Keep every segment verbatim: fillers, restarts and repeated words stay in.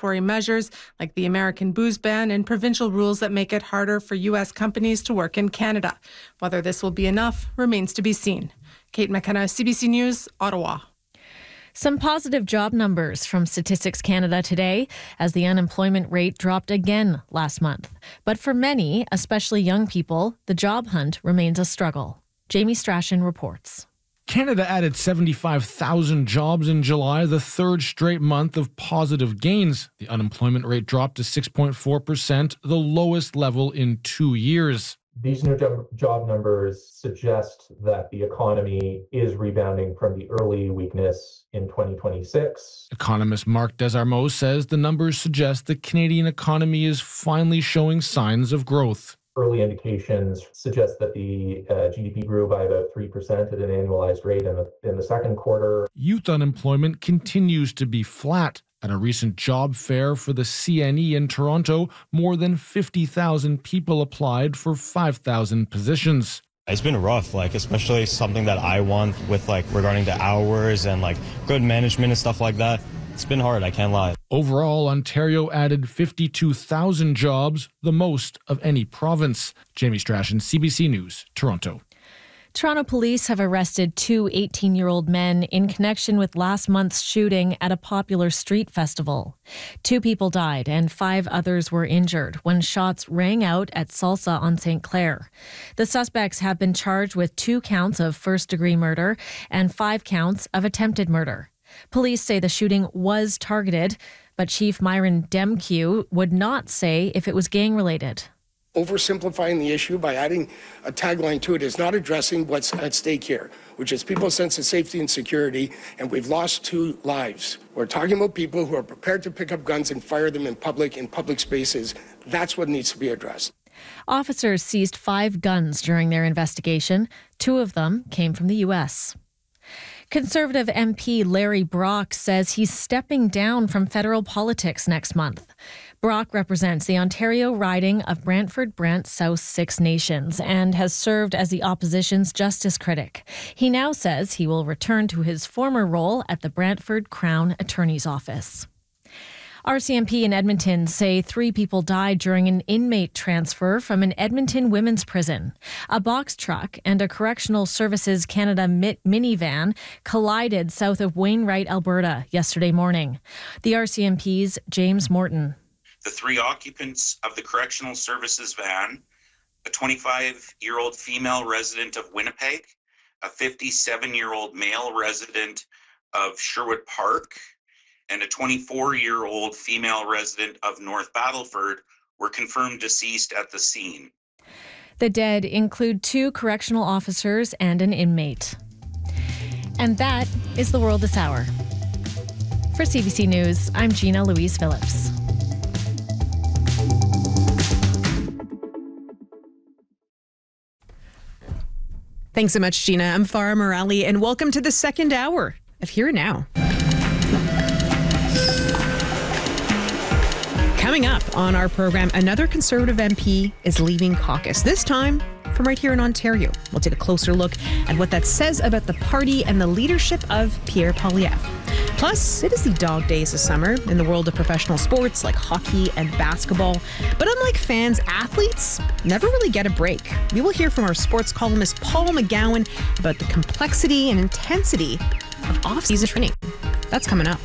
regulatory measures like the American booze ban and provincial rules that make it harder for U S companies to work in Canada. Whether this will be enough remains to be seen. Kate McKenna, C B C News, Ottawa. Some positive job numbers from Statistics Canada today as the unemployment rate dropped again last month. But for many, especially young people, the job hunt remains a struggle. Jamie Strachan reports. Canada added seventy-five thousand jobs in July, the third straight month of positive gains. The unemployment rate dropped to six point four percent, the lowest level in two years. These new job numbers suggest that the economy is rebounding from the early weakness in twenty twenty-six. Economist Mark Desarmeaux says the numbers suggest the Canadian economy is finally showing signs of growth. Early indications suggest that the uh, G D P grew by about three percent at an annualized rate in the, in the second quarter. Youth unemployment continues to be flat. At a recent job fair for the C N E in Toronto, more than fifty thousand people applied for five thousand positions. It's been rough, like especially something that I want with like regarding the hours and like good management and stuff like that. It's been hard, I can't lie. Overall, Ontario added fifty-two thousand jobs, the most of any province. Jamie Strachan, C B C News, Toronto. Toronto police have arrested two eighteen-year-old men in connection with last month's shooting at a popular street festival. Two people died and five others were injured when shots rang out at Salsa on Saint Clair. The suspects have been charged with two counts of first-degree murder and five counts of attempted murder. Police say the shooting was targeted, but Chief Myron Demkew would not say if it was gang-related. Oversimplifying the issue by adding a tagline to it is not addressing what's at stake here, which is people's sense of safety and security, and we've lost two lives. We're talking about people who are prepared to pick up guns and fire them in public, in public spaces. That's what needs to be addressed. Officers seized five guns during their investigation. Two of them came from the U S. Conservative M P Larry Brock says he's stepping down from federal politics next month. Brock represents the Ontario riding of Brantford-Brant South Six Nations and has served as the opposition's justice critic. He now says he will return to his former role at the Brantford Crown Attorney's Office. R C M P in Edmonton say three people died during an inmate transfer from an Edmonton women's prison. A box truck and a Correctional Services Canada minivan collided south of Wainwright, Alberta, yesterday morning. The R C M P's James Morton. The three occupants of the Correctional Services van, a twenty-five-year-old female resident of Winnipeg, a fifty-seven-year-old male resident of Sherwood Park, and a twenty-four-year-old female resident of North Battleford were confirmed deceased at the scene. The dead include two correctional officers and an inmate. And that is the world this hour. For C B C News, I'm Gina Louise Phillips. Thanks so much, Gina. I'm Farah Morali, and welcome to the second hour of Here and Now. Coming up on our program, another Conservative M P is leaving caucus, this time from right here in Ontario. We'll take a closer look at what that says about the party and the leadership of Pierre Poilievre. Plus, it is the dog days of summer in the world of professional sports like hockey and basketball. But unlike fans, athletes never really get a break. We will hear from our sports columnist Paul McGowan about the complexity and intensity of off-season training. That's coming up.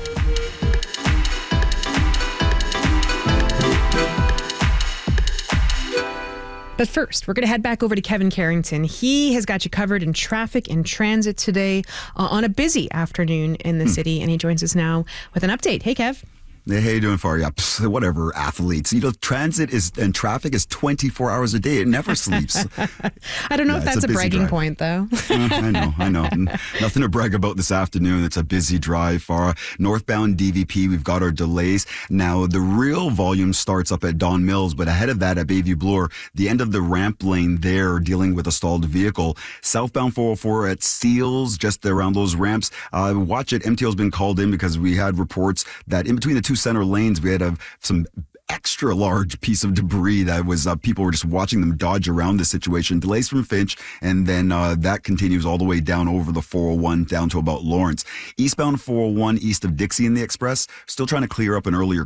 But first, we're going to head back over to Kevin Carrington. He has got you covered in traffic and transit today uh, on a busy afternoon in the hmm. city, and he joins us now with an update. Hey, Kev. Hey, how you doing, Farah? Yeah, pff, whatever, athletes. You know, transit is and traffic is twenty-four hours a day. It never sleeps. I don't know yeah, if that's a, a bragging drive. point, though. uh, I know, I know. Nothing to brag about this afternoon. It's a busy drive, Farah. Northbound D V P, we've got our delays. Now, the real volume starts up at Don Mills, but ahead of that at Bayview Bloor, the end of the ramp lane there dealing with a stalled vehicle. Southbound four oh four at Seals, just around those ramps. Uh, watch it. M T O's been called in because we had reports that in between the two center lanes, we had a, some extra large piece of debris that was, uh, people were just watching them dodge around the situation. Delays from Finch, and then uh, that continues all the way down over the four oh one down to about Lawrence. Eastbound four oh one east of Dixie in the Express, still trying to clear up an earlier